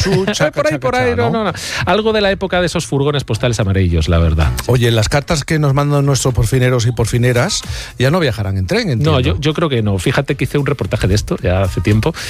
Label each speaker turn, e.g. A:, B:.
A: por ahí, no. Algo de la época de esos furgones postales amarillos, la verdad.
B: Oye, las cartas que nos mandan nuestros porfineros y porfineras ya no viajarán en tren, entiendo.
A: No, yo creo que no. Fíjate que hice un reportaje de esto ya hace tiempo